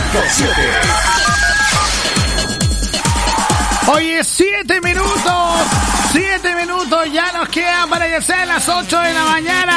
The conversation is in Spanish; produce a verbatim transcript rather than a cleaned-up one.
cinco siete. Oye, siete minutos, siete minutos ya nos quedan para que sean las ocho de la mañana.